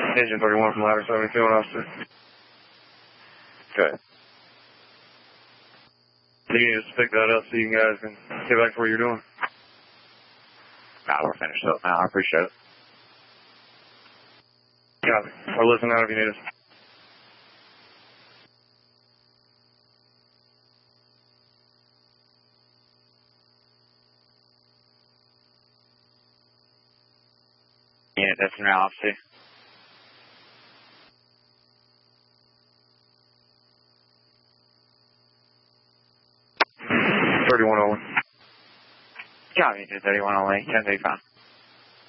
Engine 31 from ladder 72, officer. Okay. You need to just pick that up so you guys can get back to what you're doing. Nah, we're finished up now. I appreciate it. Copy. Or listen out if you need us. Unit, that's now, officer. Copy, 31 only, 1035.